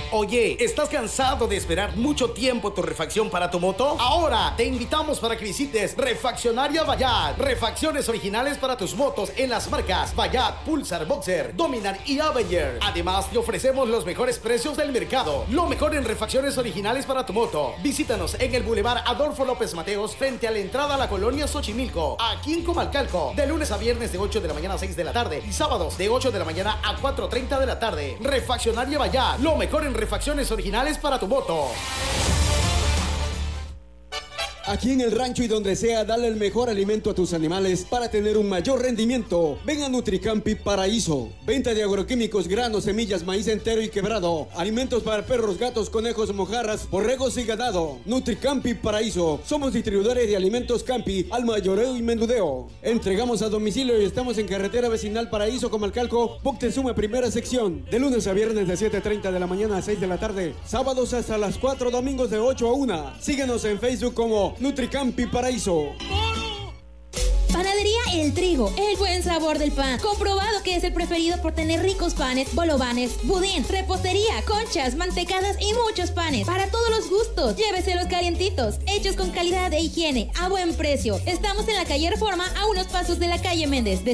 Oye, ¿estás cansado de esperar mucho tiempo tu refacción para tu moto? Ahora te invitamos para que visites Refaccionaria Bayat. Refacciones originales para tus motos en las marcas Bayat, Pulsar, Boxer, Dominar y Avenger. Además, te ofrecemos los mejores precios del mercado. Lo mejor en refacciones originales para tu moto. Visítanos en el Boulevard Adolfo López Mateos, frente a la entrada a la colonia Xochimilco, aquí en Comalcalco. De lunes a viernes de 8 de la mañana a 6 de la tarde y sábados de 8 de la mañana a 4:30 de la tarde. Refaccionaria Bayat. Lo mejor en refacciones originales para tu moto. Aquí en el rancho y donde sea, dale el mejor alimento a tus animales para tener un mayor rendimiento. Ven a Nutricampi Paraíso. Venta de agroquímicos, granos, semillas, maíz entero y quebrado. Alimentos para perros, gatos, conejos, mojarras, borregos y ganado. Nutricampi Paraíso. Somos distribuidores de alimentos Campi al mayoreo y menudeo. Entregamos a domicilio y estamos en carretera vecinal Paraíso, Comalcalco, Moctezuma, primera sección. De lunes a viernes de 7:30 de la mañana a 6 de la tarde. Sábados hasta las 4, domingos de 8 a 1. Síguenos en Facebook como Nutricampi Paraíso. Panadería El Trigo, el buen sabor del pan. Comprobado que es el preferido por tener ricos panes, bolovanes, budín, repostería, conchas, mantecadas y muchos panes. Para todos los gustos, lléveselos calientitos, hechos con calidad e higiene, a buen precio. Estamos en la calle Reforma, a unos pasos de la calle Méndez, de